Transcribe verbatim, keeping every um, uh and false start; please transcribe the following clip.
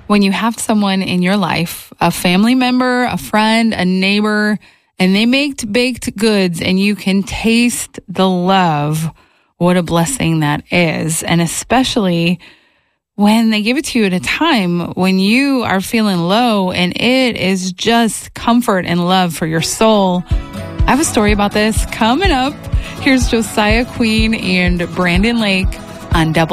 when you have someone in your life, a family member, a friend, a neighbor, and they make baked goods and you can taste the love, what a blessing that is. And especially when they give it to you at a time when you are feeling low and it is just comfort and love for your soul. I have a story about this coming up. Here's Josiah Queen and Brandon Lake on Double